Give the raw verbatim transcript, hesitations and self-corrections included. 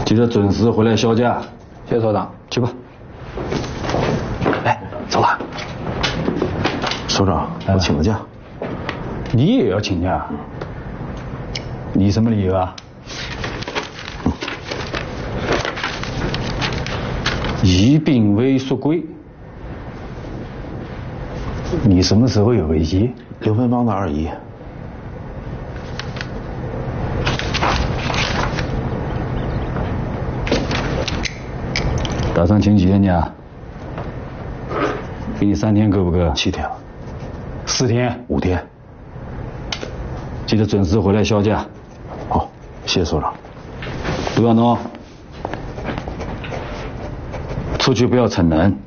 记得准时回来销假。 谢谢所长， 去吧。 哎，走了。 首长，我请个假。 你也要请假？你什么理由啊？疑病危缩归。你什么时候有危机？ 刘文邦的二姨。 打算请几天假？给你三天够不够？ 七天了。 四天？ 五天。 记得准时回来销假。 好，谢谢所长。 不要闹，出去不要逞能。